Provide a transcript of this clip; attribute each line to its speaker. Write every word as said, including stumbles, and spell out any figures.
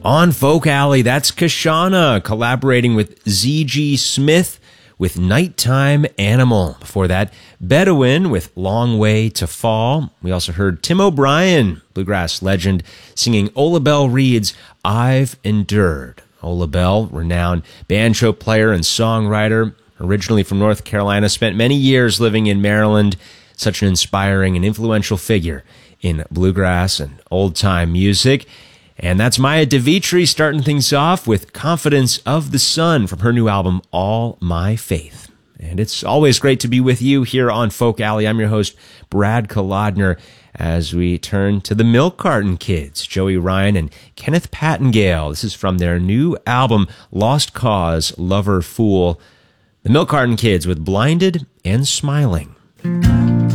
Speaker 1: On Folk Alley, that's Kashana collaborating with Z G Smith with Nighttime Animal. Before that, Bedouin with Long Way to Fall. We also heard Tim O'Brien, bluegrass legend, singing Ola Belle Reed's I've Endured. Ola Belle, renowned banjo player and songwriter, originally from North Carolina, spent many years living in Maryland. Such an inspiring and influential figure in bluegrass and old-time music. And that's Maya DeVitri starting things off with Confidence of the Sun from her new album, All My Faith. And it's always great to be with you here on Folk Alley. I'm your host, Brad Kolodner, as we turn to the Milk Carton Kids, Joey Ryan and Kenneth Pattengale. This is from their new album, Lost Cause, Lover, Fool. The Milk Carton Kids with Blinded and Smiling.